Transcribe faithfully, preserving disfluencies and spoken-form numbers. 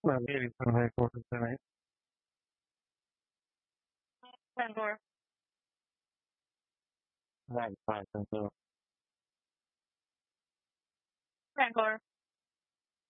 No, really from headquarters tonight. Bangor. Right, five, and so. Bangor.